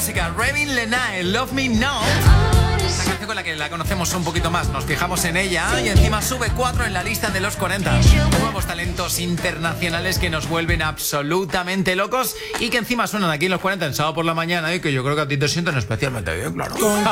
música. Ravin Lenae, Love Me Now. Una canción con la que la conocemos un poquito más. Nos fijamos en ella y encima sube 4 en la lista de los 40. Nuevos talentos internacionales que nos vuelven absolutamente locos y que encima suenan aquí en los 40 en sábado por la mañana y que yo creo que a ti te sienten especialmente bien, claro. Contigo